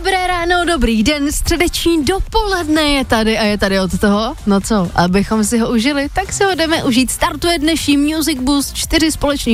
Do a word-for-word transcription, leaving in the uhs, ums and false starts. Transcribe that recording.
Dobré ráno, dobrý den, středeční dopoledne je tady a je tady od toho, no co, abychom si ho užili, tak si ho jdeme užít. Startuje dnešní Music Boost, čtyři společní